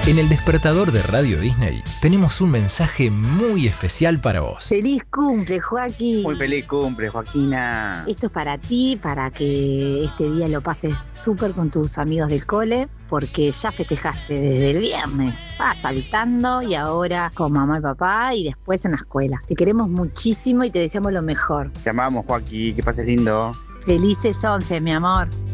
En el despertador de Radio Disney tenemos un mensaje muy especial para vos. ¡Feliz cumple, Joaquín! Muy feliz cumple, Joaquina. Esto es para ti, para que este día lo pases súper con tus amigos del cole, porque ya festejaste desde el viernes. Vas saltando y ahora con mamá y papá y después en la escuela. Te queremos muchísimo y te deseamos lo mejor. Te amamos, Joaquín, que pases lindo. Felices 11, mi amor.